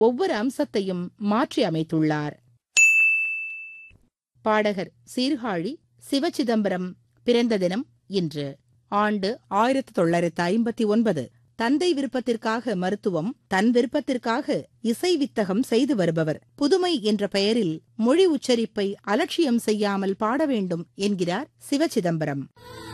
ஒவ்வொரு அம்சத்தையும் மாற்றி அமைத்துள்ளார். பாடகர் சீர்காழி சிவசிதம்பரம் பிறந்த தினம் இன்று. ஆண்டு 1959. தந்தை விருப்பத்திற்காக மருத்துவம், தன் விருப்பத்திற்காக இசை வித்தகம் செய்து வருபவர். புதுமை என்ற பெயரில் மொழி உச்சரிப்பை அலட்சியம் செய்யாமல் பாட வேண்டும் என்கிறார் சிவசிதம்பரம்.